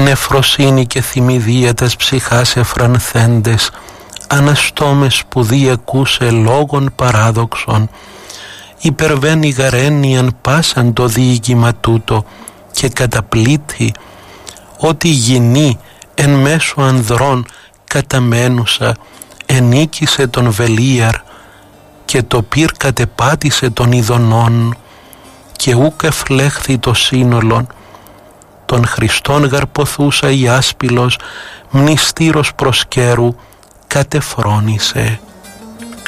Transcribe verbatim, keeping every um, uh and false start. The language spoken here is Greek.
νεφροσύνη και θυμηδία τας ψυχάς εφρανθέντες, αναστόμες σπουδή ακούσε λόγων παράδοξων, υπερβαίνει γαρένιαν πάσαν το διοίκημα τούτο και καταπλήττει ότι γυνή εν μέσω ανδρών καταμένουσα ενίκησε τον Βελίαρ και το πυρ κατεπάτησε των ειδονών και ούκ εφλέχθη το σύνολον. Τον Χριστόν γαρποθούσα η άσπυλος μνηστήρος προσκέρου κατεφρόνησε.